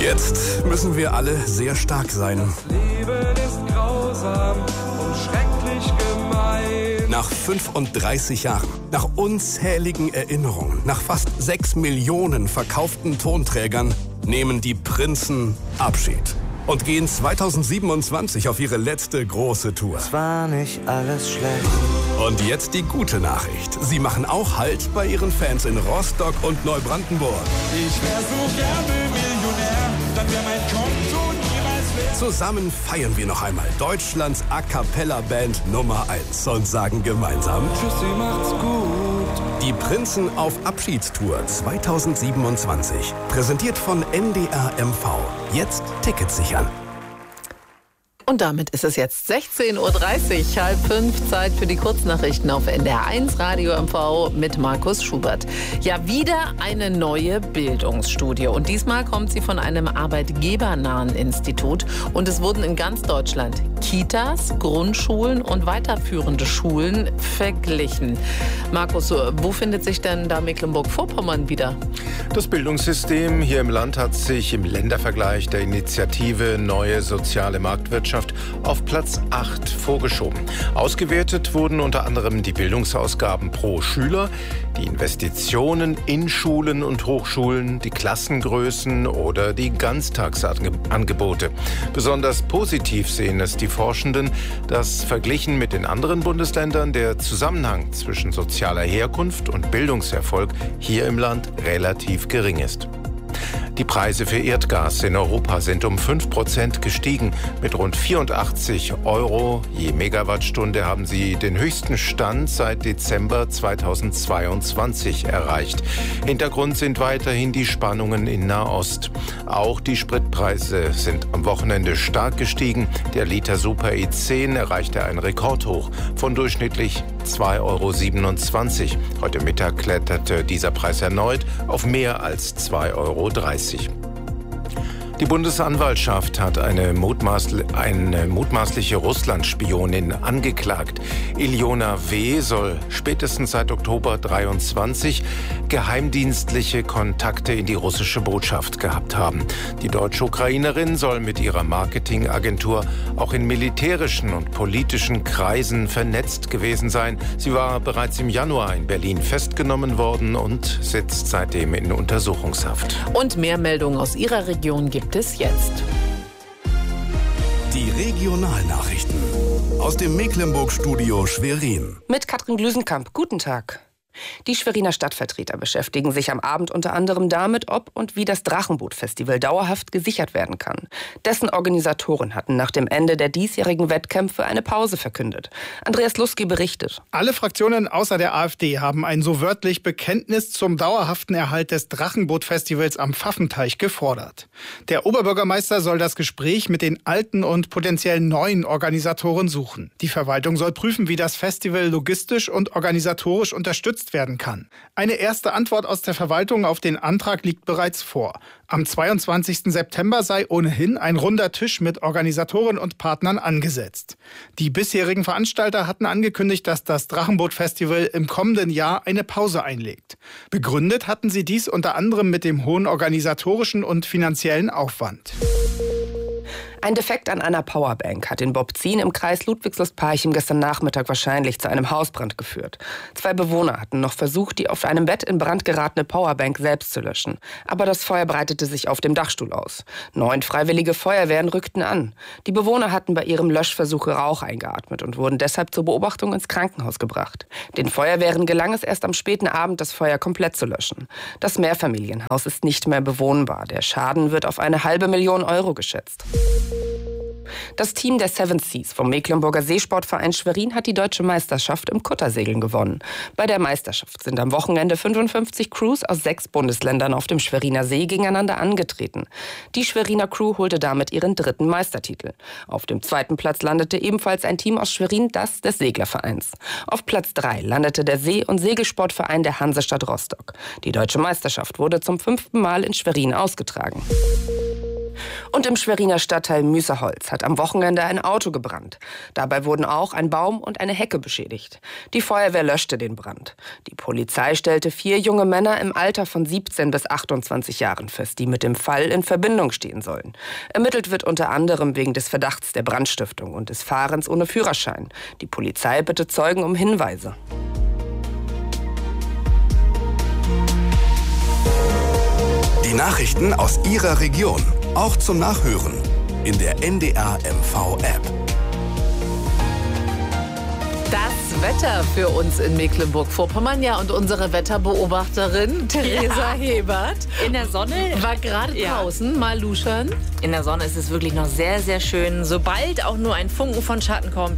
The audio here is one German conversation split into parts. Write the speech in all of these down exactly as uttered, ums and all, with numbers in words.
Jetzt müssen wir alle sehr stark sein. Das Leben ist grausam und schrecklich gemein. Nach fünfunddreißig Jahren, nach unzähligen Erinnerungen, nach fast sechs Millionen verkauften Tonträgern nehmen die Prinzen Abschied und gehen zweitausendsiebenundzwanzig auf ihre letzte große Tour. Es war nicht alles schlecht. Und jetzt die gute Nachricht. Sie machen auch Halt bei ihren Fans in Rostock und Neubrandenburg. Ich wär so gerne Millionär, dann wär mein Konto niemals leer. Zusammen feiern wir noch einmal Deutschlands A-Cappella-Band Nummer eins und sagen gemeinsam: Tschüssi, macht's gut. Die Prinzen auf Abschiedstour zweitausendsiebenundzwanzig. Präsentiert von N D R M V. Jetzt Tickets sichern. Und damit ist es jetzt sechzehn Uhr dreißig, halb fünf, Zeit für die Kurznachrichten auf N D R eins Radio M V mit Markus Schubert. Ja, wieder eine neue Bildungsstudie. Und diesmal kommt sie von einem arbeitgebernahen Institut. Und es wurden in ganz Deutschland Kitas, Grundschulen und weiterführende Schulen verglichen. Markus, wo findet sich denn da Mecklenburg-Vorpommern wieder? Das Bildungssystem hier im Land hat sich im Ländervergleich der Initiative Neue Soziale Marktwirtschaft auf Platz acht vorgeschoben. Ausgewertet wurden unter anderem die Bildungsausgaben pro Schüler, die Investitionen in Schulen und Hochschulen, die Klassengrößen oder die Ganztagsangebote. Besonders positiv sehen es die Forschenden, dass verglichen mit den anderen Bundesländern der Zusammenhang zwischen sozialer Herkunft und Bildungserfolg hier im Land relativ gering ist. Die Preise für Erdgas in Europa sind um fünf Prozent gestiegen. Mit rund vierundachtzig Euro je Megawattstunde haben sie den höchsten Stand seit Dezember zweitausendzweiundzwanzig erreicht. Hintergrund sind weiterhin die Spannungen in Nahost. Auch die Spritpreise sind am Wochenende stark gestiegen. Der Liter Super E zehn erreichte ein Rekordhoch von durchschnittlich zwei Euro siebenundzwanzig. Heute Mittag kletterte dieser Preis erneut auf mehr als zwei Euro dreißig. Die Bundesanwaltschaft hat eine, mutmaßli- eine mutmaßliche Russland-Spionin angeklagt. Iljona W. soll spätestens seit Oktober dreiundzwanzig geheimdienstliche Kontakte in die russische Botschaft gehabt haben. Die deutsche Ukrainerin soll mit ihrer Marketingagentur auch in militärischen und politischen Kreisen vernetzt gewesen sein. Sie war bereits im Januar in Berlin festgenommen worden und sitzt seitdem in Untersuchungshaft. Und mehr Meldungen aus Ihrer Region gibt es jetzt. Die Regionalnachrichten aus dem Mecklenburg-Studio Schwerin. Mit Katrin Glüsenkamp. Guten Tag. Die Schweriner Stadtvertreter beschäftigen sich am Abend unter anderem damit, ob und wie das Drachenboot-Festival dauerhaft gesichert werden kann. Dessen Organisatoren hatten nach dem Ende der diesjährigen Wettkämpfe eine Pause verkündet. Andreas Lusky berichtet. Alle Fraktionen außer der AfD haben ein so wörtlich Bekenntnis zum dauerhaften Erhalt des Drachenboot-Festivals am Pfaffenteich gefordert. Der Oberbürgermeister soll das Gespräch mit den alten und potenziell neuen Organisatoren suchen. Die Verwaltung soll prüfen, wie das Festival logistisch und organisatorisch unterstützt werden kann. Eine erste Antwort aus der Verwaltung auf den Antrag liegt bereits vor. Am zweiundzwanzigsten September sei ohnehin ein runder Tisch mit Organisatoren und Partnern angesetzt. Die bisherigen Veranstalter hatten angekündigt, dass das Drachenboot-Festival im kommenden Jahr eine Pause einlegt. Begründet hatten sie dies unter anderem mit dem hohen organisatorischen und finanziellen Aufwand. Ein Defekt an einer Powerbank hat in Bobzien im Kreis Ludwigslust-Parchim gestern Nachmittag wahrscheinlich zu einem Hausbrand geführt. Zwei Bewohner hatten noch versucht, die auf einem Bett in Brand geratene Powerbank selbst zu löschen. Aber das Feuer breitete sich auf dem Dachstuhl aus. Neun freiwillige Feuerwehren rückten an. Die Bewohner hatten bei ihrem Löschversuch Rauch eingeatmet und wurden deshalb zur Beobachtung ins Krankenhaus gebracht. Den Feuerwehren gelang es erst am späten Abend, das Feuer komplett zu löschen. Das Mehrfamilienhaus ist nicht mehr bewohnbar. Der Schaden wird auf eine halbe Million Euro geschätzt. Das Team der Seven Seas vom Mecklenburger Seesportverein Schwerin hat die deutsche Meisterschaft im Kuttersegeln gewonnen. Bei der Meisterschaft sind am Wochenende fünfundfünfzig Crews aus sechs Bundesländern auf dem Schweriner See gegeneinander angetreten. Die Schweriner Crew holte damit ihren dritten Meistertitel. Auf dem zweiten Platz landete ebenfalls ein Team aus Schwerin, das des Seglervereins. Auf Platz drei landete der See- und Segelsportverein der Hansestadt Rostock. Die deutsche Meisterschaft wurde zum fünften Mal in Schwerin ausgetragen. Und im Schweriner Stadtteil Müßerholz hat am Wochenende ein Auto gebrannt. Dabei wurden auch ein Baum und eine Hecke beschädigt. Die Feuerwehr löschte den Brand. Die Polizei stellte vier junge Männer im Alter von siebzehn bis achtundzwanzig Jahren fest, die mit dem Fall in Verbindung stehen sollen. Ermittelt wird unter anderem wegen des Verdachts der Brandstiftung und des Fahrens ohne Führerschein. Die Polizei bittet Zeugen um Hinweise. Die Nachrichten aus Ihrer Region, auch zum Nachhören in der N D R M V App. Das Wetter für uns in Mecklenburg-Vorpommern, ja, und unsere Wetterbeobachterin Theresa ja. Hebert in der Sonne war gerade draußen, ja. mal luschern. In der Sonne ist es wirklich noch sehr, sehr schön. Sobald auch nur ein Funken von Schatten kommt,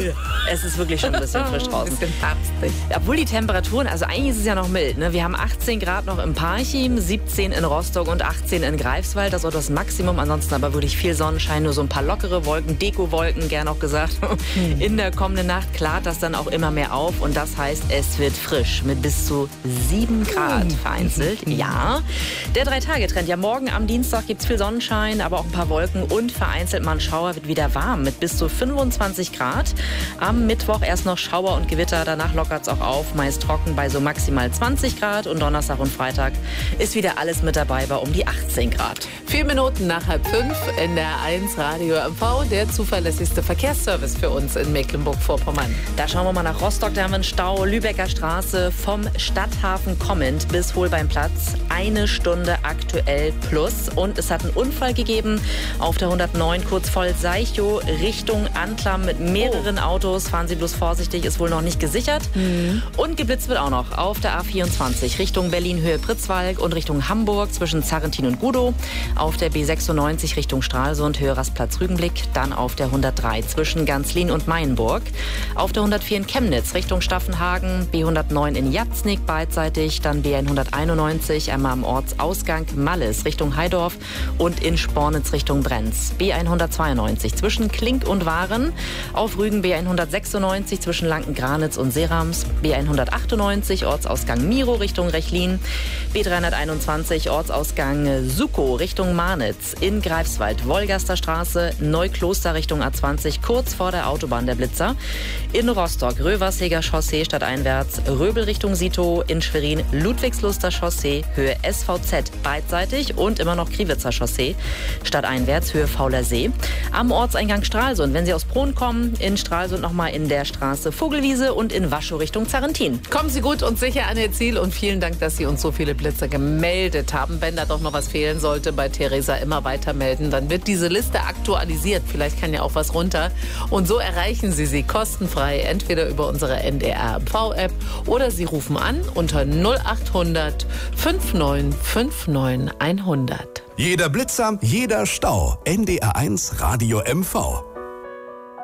es ist wirklich schon ein bisschen frisch draußen. Ein bisschen herbstig. Obwohl die Temperaturen, also eigentlich ist es ja noch mild, ne? Wir haben achtzehn Grad noch im Parchim, siebzehn in Rostock und achtzehn in Greifswald. Das ist auch das Maximum. Ansonsten aber wirklich viel Sonnenschein, nur so ein paar lockere Wolken, Deko-Wolken, gern auch gesagt. Hm. In der kommenden Nacht klart das dann auch immer mehr auf und das heißt, es wird frisch mit bis zu sieben Grad vereinzelt. Ja, der Drei-Tage-Trend. Ja, morgen am Dienstag gibt es viel Sonnenschein, aber auch ein paar Wolken und vereinzelt mal ein Schauer, wird wieder warm mit bis zu fünfundzwanzig Grad. Am Mittwoch erst noch Schauer und Gewitter, danach lockert es auch auf, meist trocken bei so maximal zwanzig Grad und Donnerstag und Freitag ist wieder alles mit dabei bei um die achtzehn Grad. Vier Minuten nach halb fünf in der eins Radio M V, der zuverlässigste Verkehrsservice für uns in Mecklenburg-Vorpommern. Da schauen wir mal nach Rostock, da haben wir einen Stau, Lübecker Straße vom Stadthafen kommend bis Holbeinplatz. Eine Stunde aktuell plus und es hat einen Unfall gegeben auf der hundertneun kurz vor Seichow Richtung Anklam mit mehreren oh. Autos. Fahren Sie bloß vorsichtig, ist wohl noch nicht gesichert. Mhm. Und geblitzt wird auch noch auf der A vierundzwanzig Richtung Berlin Höhe Pritzwalk und Richtung Hamburg zwischen Zarrentin und Gudow. Auf der B sechsundneunzig Richtung Stralsund Höhe Rastplatz Rügenblick. Dann auf der hundertdrei zwischen Ganzlin und Mainburg. Auf der hundertvier in Chemnitz Richtung Staffenhagen, B hundertneun in Jatznik beidseitig, dann B hunderteinundneunzig einmal am Ortsausgang Malles Richtung Heidorf und in Spornitz Richtung Brenz. B hundertzweiundneunzig zwischen Klink und Waren, auf Rügen B hundertsechsundneunzig zwischen Lanken-Granitz und Serams, B hundertachtundneunzig Ortsausgang Miro Richtung Rechlin, B dreihunderteinundzwanzig Ortsausgang Sukow Richtung Marnitz, in Greifswald Wolgaster Straße, Neukloster Richtung A zwanzig kurz vor der Autobahn der Blitzer, in Rostock Röversheger Chaussee stadteinwärts, Röbel Richtung Sito, in Schwerin Ludwigsluster Chaussee, Höhe S V Z beidseitig und immer noch Kriwitzer Chaussee, stadteinwärts, Höhe Fauler See. Am Ortseingang Stralsund, wenn Sie aus Bron kommen, in Stralsund nochmal in der Straße Vogelwiese und in Waschow Richtung Zarrentin. Kommen Sie gut und sicher an Ihr Ziel und vielen Dank, dass Sie uns so viele Blitzer gemeldet haben. Wenn da doch noch was fehlen sollte, bei Theresa immer weiter melden, dann wird diese Liste aktualisiert. Vielleicht kann ja auch was runter. Und so erreichen Sie sie kostenfrei, entweder über unsere N D R M V App oder Sie rufen an unter null achthundert neunundfünfzig neunundfünfzig hundert. Jeder Blitzer, jeder Stau. N D R eins Radio M V.